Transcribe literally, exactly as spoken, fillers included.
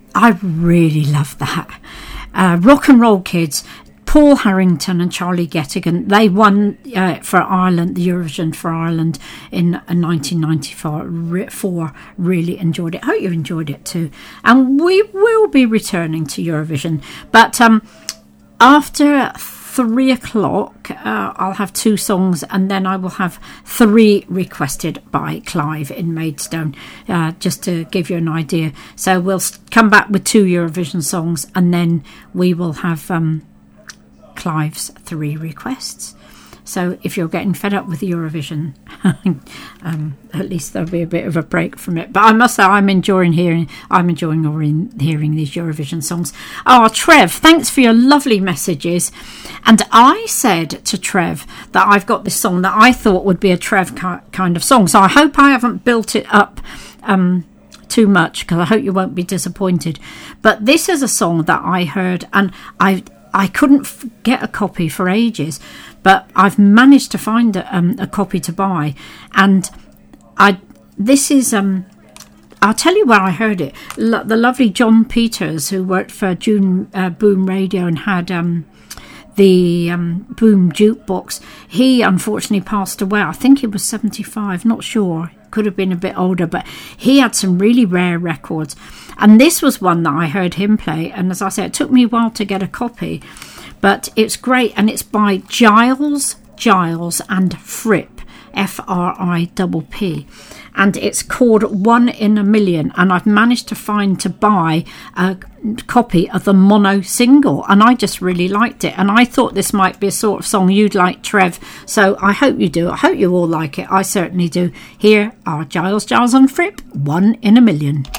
I really love that. Uh, Rock and Roll Kids, Paul Harrington and Charlie Gettigan, they won uh, for Ireland, the Eurovision for Ireland in uh, nineteen ninety-four. Really enjoyed it. I hope you enjoyed it too. And we will be returning to Eurovision. But um, after three o'clock, uh, I'll have two songs, and then I will have three requested by Clive in Maidstone, uh, just to give you an idea. So we'll come back with two Eurovision songs, and then we will have um, Clive's three requests. So if you're getting fed up with Eurovision, um, at least there'll be a bit of a break from it. But I must say, I'm enjoying hearing, I'm enjoying hearing these Eurovision songs. Oh, Trev, thanks for your lovely messages. And I said to Trev that I've got this song that I thought would be a Trev kind of song. So I hope I haven't built it up um, too much, because I hope you won't be disappointed. But this is a song that I heard, and I I couldn't f- get a copy for ages, but I've managed to find a, um, a copy to buy. And I this is um I'll tell you where I heard it. Lo- the lovely John Peters, who worked for June uh, Boom Radio and had um the um, Boom Jukebox, he unfortunately passed away. I think he was seventy-five, not sure, could have been a bit older, but he had some really rare records. And this was one that I heard him play, and as I said, it took me a while to get a copy, but it's great, and it's by Giles, Giles and Fripp, F R I P P, and it's called One in a Million, and I've managed to find to buy a copy of the mono single, and I just really liked it, and I thought this might be a sort of song you'd like, Trev, so I hope you do. I hope you all like it. I certainly do. Here are Giles, Giles and Fripp, One in a Million.